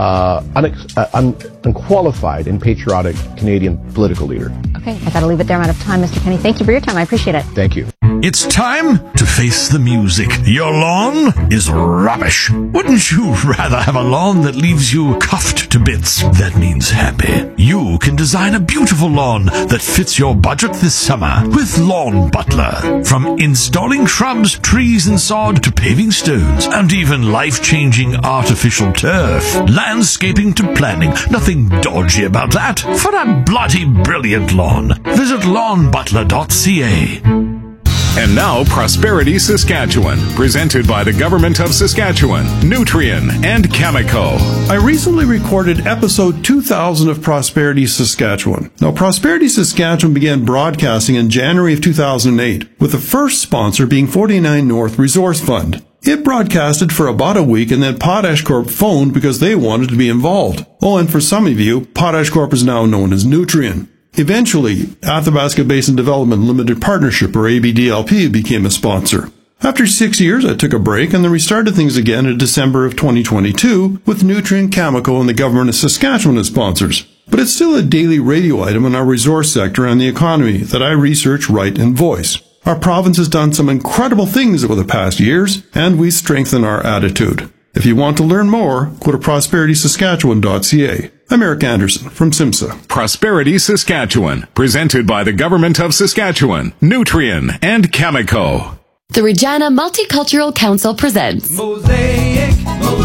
unqualified and patriotic Canadian political leader. Okay, I gotta leave it there. I'm out of time, Mr. Kenney. Thank you for your time. I appreciate it. Thank you. It's time to face the music. Your lawn is rubbish. Wouldn't you rather have a lawn that leaves you cuffed to bits? That means happy. You can design a beautiful lawn that fits your budget this summer with Lawn Butler. From installing shrubs, trees and sod to paving stones and even life-changing artificial turf. Landscaping to planning. Nothing dodgy about that. For a bloody brilliant lawn, visit lawnbutler.ca. And now, Prosperity Saskatchewan, presented by the Government of Saskatchewan, Nutrien, and Cameco. I recently recorded episode 2000 of Prosperity Saskatchewan. Now, Prosperity Saskatchewan began broadcasting in January of 2008, with the first sponsor being 49 North Resource Fund. It broadcasted for about a week, and then Potash Corp phoned because they wanted to be involved. Oh, and for some of you, Potash Corp is now known as Nutrien. Eventually, Athabasca Basin Development Limited Partnership, or ABDLP, became a sponsor. After 6 years, I took a break and then restarted things again in December of 2022 with Nutrien, Cameco, and the Government of Saskatchewan as sponsors. But it's still a daily radio item in our resource sector and the economy that I research, write, and voice. Our province has done some incredible things over the past years, and we strengthen our attitude. If you want to learn more, go to prosperitysaskatchewan.ca. I'm Eric Anderson from SIMSA. Prosperity Saskatchewan, presented by the Government of Saskatchewan, Nutrien, and Cameco. The Regina Multicultural Council presents Mosaic,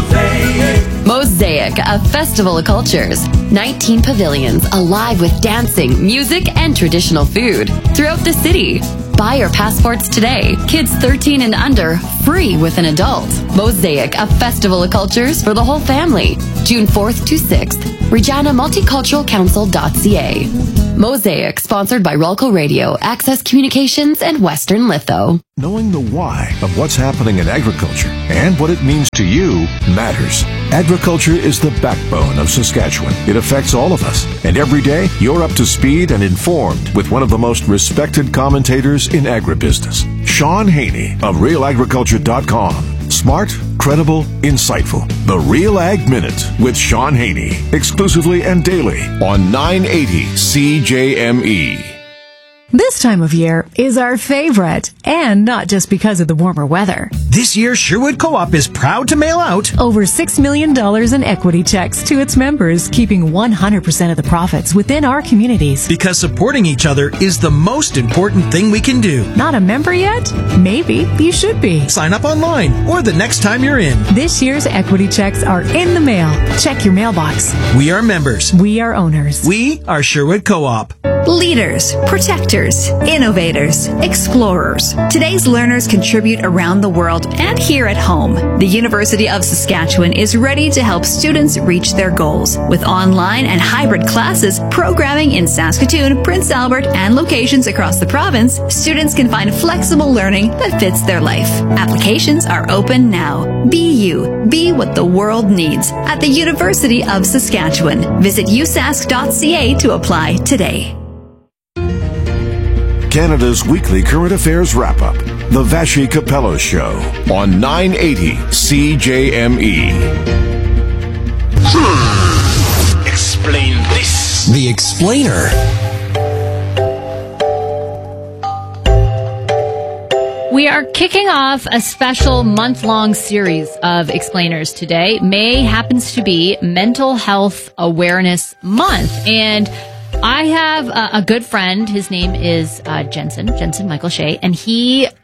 a festival of cultures. 19 pavilions alive with dancing, music, and traditional food throughout the city. Buy your passports today. Kids 13 and under, free with an adult. Mosaic, a festival of cultures for the whole family. June 4th to 6th. ReginaMulticulturalCouncil.ca. Mosaic, sponsored by Rolco Radio, Access Communications, and Western Litho. Knowing the why of what's happening in agriculture and what it means to you matters. Agriculture is the backbone of Saskatchewan. It affects all of us. And every day, you're up to speed and informed with one of the most respected commentators in agribusiness, Sean Haney of RealAgriculture.com. Smart, credible, insightful. The Real Ag Minute with Sean Haney. Exclusively and daily on 980 CJME. This time of year is our favorite, and not just because of the warmer weather. This year, Sherwood Co-op is proud to mail out over $6 million in equity checks to its members, keeping 100% of the profits within our communities. Because supporting each other is the most important thing we can do. Not a member yet? Maybe you should be. Sign up online or the next time you're in. This year's equity checks are in the mail. Check your mailbox. We are members. We are owners. We are Sherwood Co-op. Leaders, protectors, innovators, explorers. Today's learners contribute around the world and here at home. The University of Saskatchewan is ready to help students reach their goals. With online and hybrid classes, programming in Saskatoon, Prince Albert, and locations across the province, students can find flexible learning that fits their life. Applications are open now. Be you. Be what the world needs at the University of Saskatchewan. Visit usask.ca to apply today. Canada's weekly current affairs wrap-up, The Vassy Capello Show, on 980 CJME. Explain this. The Explainer. We are kicking off a special month-long series of explainers today. May happens to be Mental Health Awareness Month, and I have a good friend. His name is Jensen Michael Shea, and he is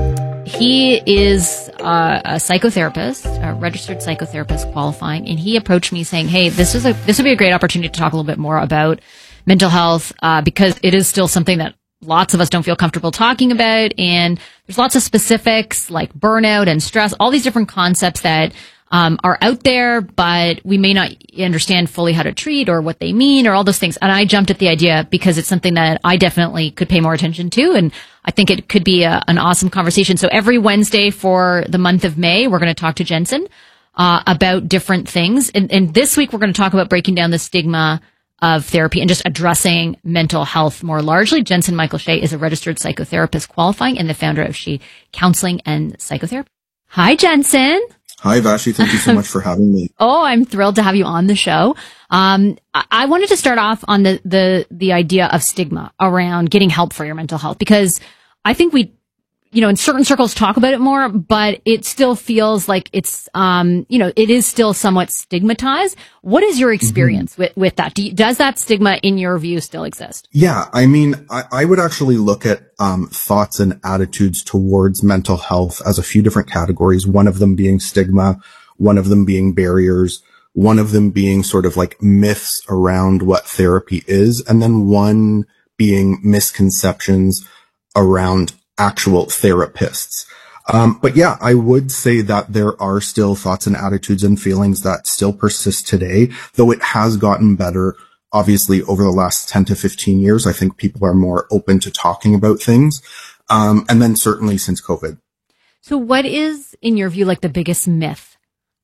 a psychotherapist, a registered psychotherapist qualifying, and he approached me saying, "Hey, this would be a great opportunity to talk a little bit more about mental health because it is still something that lots of us don't feel comfortable talking about, and there's lots of specifics like burnout and stress, all these different concepts that are out there, but we may not understand fully how to treat or what they mean or all those things." And I jumped at the idea because it's something that I definitely could pay more attention to, and I think it could be an awesome conversation. So every Wednesday for the month of May, we're going to talk to Jensen about different things. And this week, we're going to talk about breaking down the stigma of therapy and just addressing mental health more largely. Jensen Michael Shea is a registered psychotherapist qualifying and the founder of She Counseling and Psychotherapy. Hi, Jensen. Hi, Vassy. Thank you so much for having me. Oh, I'm thrilled to have you on the show. I wanted to start off on the idea of stigma around getting help for your mental health, because I think we, in certain circles talk about it more, but it still feels like it's, it is still somewhat stigmatized. What is your experience with that? Does that stigma, in your view, still exist? Yeah. I mean, I would actually look at thoughts and attitudes towards mental health as a few different categories. One of them being stigma, one of them being barriers, one of them being sort of like myths around what therapy is, and then one being misconceptions around actual therapists. But yeah, I would say that there are still thoughts and attitudes and feelings that still persist today, though it has gotten better. Obviously, over the last 10 to 15 years, I think people are more open to talking about things. And then certainly since COVID. So what is, in your view, like the biggest myth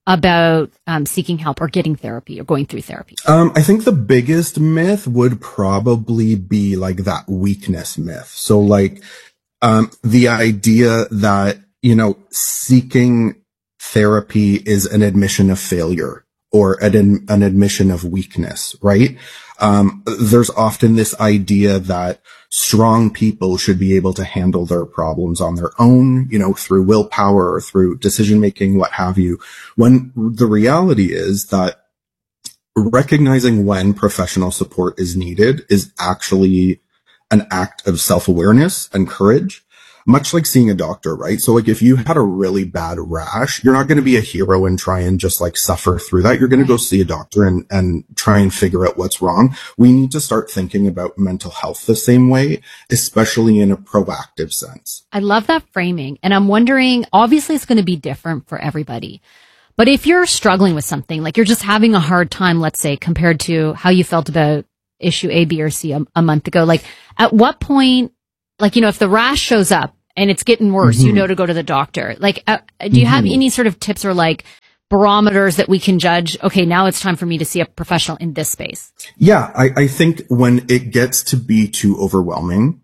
about seeking help or getting therapy or going through therapy? I think the biggest myth would probably be like that weakness myth. So like, the idea that, seeking therapy is an admission of failure or an admission of weakness, right? There's often this idea that strong people should be able to handle their problems on their own, through willpower or through decision making, what have you. When the reality is that recognizing when professional support is needed is actually an act of self-awareness and courage. Much like seeing a doctor, right? So like if you had a really bad rash, you're not going to be a hero and try and just like suffer through that. You're going to go see a doctor and try and figure out what's wrong. We need to start thinking about mental health the same way, especially in a proactive sense. I love that framing. And I'm wondering, obviously it's going to be different for everybody. But if you're struggling with something, like you're just having a hard time, let's say, compared to how you felt about issue A, B, or C a month ago, like at what point, like, if the rash shows up, and it's getting worse, to go to the doctor. Like, do you have any sort of tips or like barometers that we can judge? Okay, now it's time for me to see a professional in this space. Yeah, I think when it gets to be too overwhelming,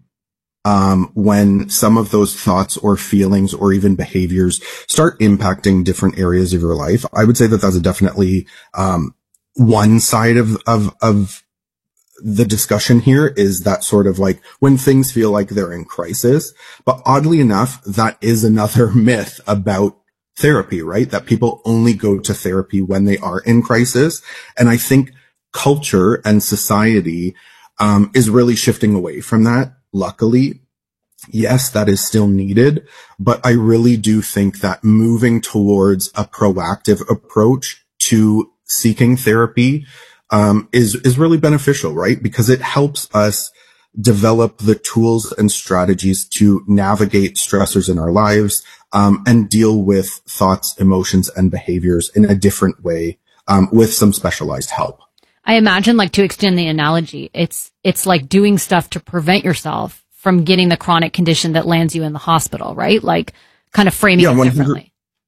when some of those thoughts or feelings or even behaviors start impacting different areas of your life, I would say that that's definitely, one side of the discussion here is that sort of like when things feel like they're in crisis. But oddly enough, that is another myth about therapy, right? That people only go to therapy when they are in crisis. And I think culture and society, is really shifting away from that. Luckily, yes, that is still needed, but I really do think that moving towards a proactive approach to seeking therapy is really beneficial, right? Because it helps us develop the tools and strategies to navigate stressors in our lives, and deal with thoughts, emotions, and behaviors in a different way, with some specialized help. I imagine, like, to extend the analogy, it's like doing stuff to prevent yourself from getting the chronic condition that lands you in the hospital, right? Like, kind of framing it differently.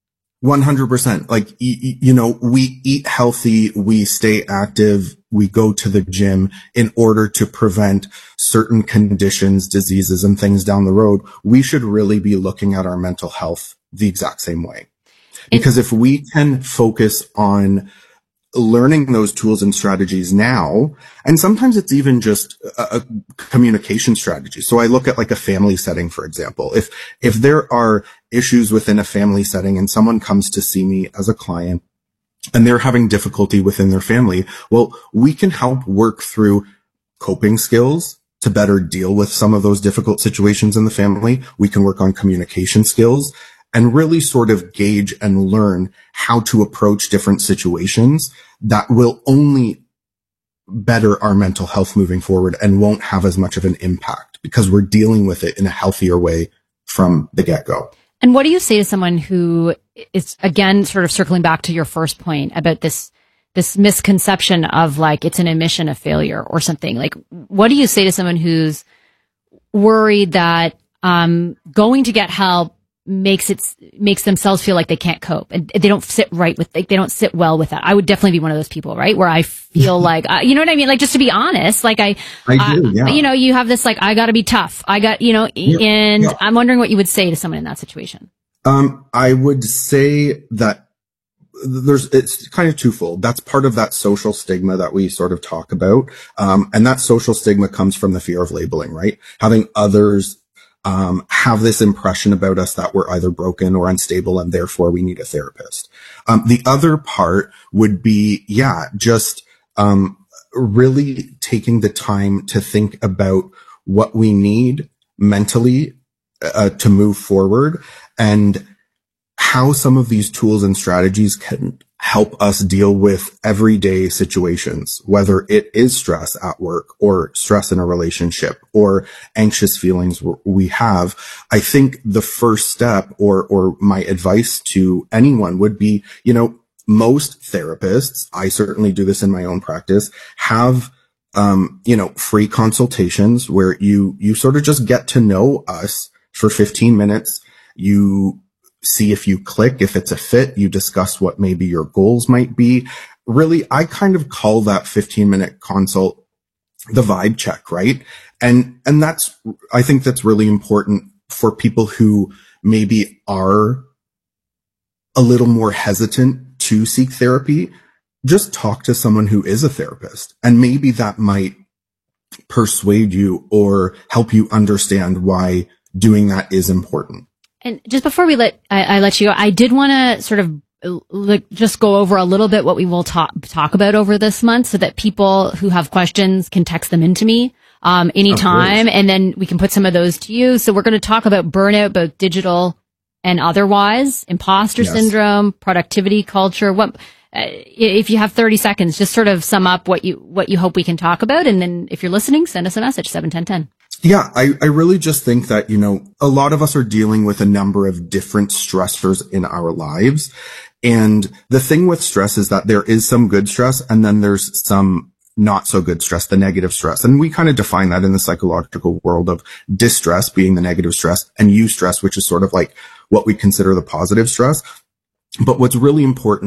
100%. Like, we eat healthy, we stay active, we go to the gym in order to prevent certain conditions, diseases, and things down the road. We should really be looking at our mental health the exact same way. Because if we can focus on learning those tools and strategies now, and sometimes it's even just a communication strategy. So I look at like a family setting, for example. If there are issues within a family setting and someone comes to see me as a client and they're having difficulty within their family, well, we can help work through coping skills to better deal with some of those difficult situations in the family. We can work on communication skills and really sort of gauge and learn how to approach different situations that will only better our mental health moving forward and won't have as much of an impact because we're dealing with it in a healthier way from the get-go. And what do you say to someone who is, again, sort of circling back to your first point about this misconception of like it's an admission of failure or something? Like, what do you say to someone who's worried that going to get help makes themselves feel like they can't cope and they don't sit right with, like, they don't sit well with that? I would definitely be one of those people, right? Where I feel like, you know what I mean? Like, just to be honest, like I do, yeah. You have this, like, I gotta be tough. And I'm wondering what you would say to someone in that situation. I would say that it's kind of twofold. That's part of that social stigma that we sort of talk about. And that social stigma comes from the fear of labeling, right? Having others have this impression about us that we're either broken or unstable and therefore we need a therapist. The other part would be, just really taking the time to think about what we need mentally to move forward and how some of these tools and strategies can help us deal with everyday situations, whether it is stress at work or stress in a relationship or anxious feelings we have. I think the first step or my advice to anyone would be, most therapists, I certainly do this in my own practice, have, free consultations where you sort of just get to know us for 15 minutes. You see if you click, if it's a fit, you discuss what maybe your goals might be. Really, I kind of call that 15-minute consult the vibe check, right? And I think that's really important for people who maybe are a little more hesitant to seek therapy. Just talk to someone who is a therapist, and maybe that might persuade you or help you understand why doing that is important. And just before I let you go, I did want to sort of just go over a little bit what we will talk about over this month, so that people who have questions can text them into me anytime, and then we can put some of those to you. So we're going to talk about burnout, both digital and otherwise, imposter syndrome, productivity culture. What if you have 30 seconds, just sort of sum up what you hope we can talk about, and then if you're listening, send us a message 71010. Yeah, I really just think that, a lot of us are dealing with a number of different stressors in our lives. And the thing with stress is that there is some good stress, and then there's some not so good stress, the negative stress. And we kind of define that in the psychological world of distress being the negative stress, and eustress, which is sort of like what we consider the positive stress. But what's really important